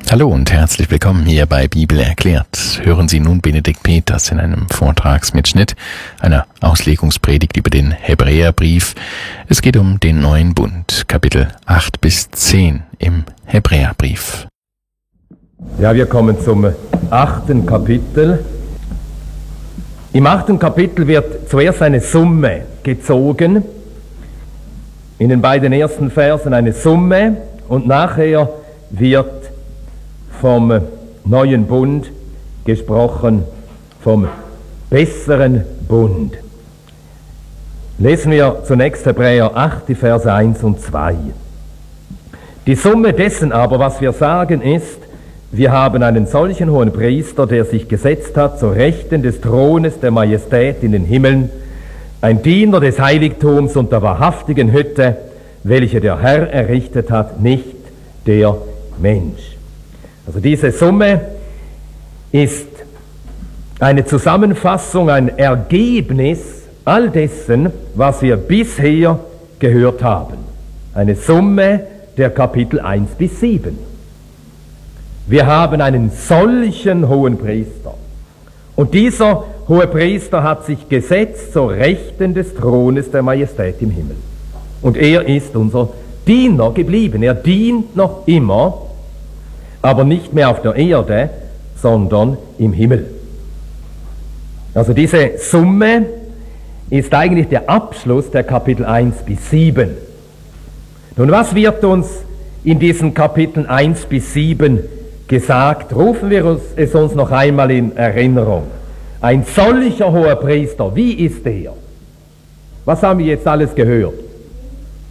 Hallo und herzlich willkommen hier bei Bibel erklärt. Hören Sie nun Benedikt Peters in einem Vortragsmitschnitt einer Auslegungspredigt über den Hebräerbrief. Es geht um den neuen Bund, Kapitel 8 bis 10 im Hebräerbrief. Ja, wir kommen zum 8. Kapitel. Im 8. Kapitel wird zuerst eine Summe gezogen. In den beiden ersten Versen eine Summe und nachher wird vom neuen Bund gesprochen, vom besseren Bund. Lesen wir zunächst Hebräer 8, die Verse 1 und 2. Die Summe dessen aber, was wir sagen, ist, wir haben einen solchen hohen Priester, der sich gesetzt hat zur Rechten des Thrones der Majestät in den Himmeln, ein Diener des Heiligtums und der wahrhaftigen Hütte, welche der Herr errichtet hat, nicht der Mensch. Also diese Summe ist eine Zusammenfassung, ein Ergebnis all dessen, was wir bisher gehört haben. Eine Summe der Kapitel 1 bis 7. Wir haben einen solchen hohen Priester. Und dieser hohe Priester hat sich gesetzt zur Rechten des Thrones der Majestät im Himmel. Und er ist unser Diener geblieben. Er dient noch immer, aber nicht mehr auf der Erde, sondern im Himmel. Also diese Summe ist eigentlich der Abschluss der Kapitel 1 bis 7. Nun, was wird uns in diesen Kapiteln 1 bis 7 gesagt? Rufen wir es uns noch einmal in Erinnerung. Ein solcher hoher Priester, wie ist er? Was haben wir jetzt alles gehört?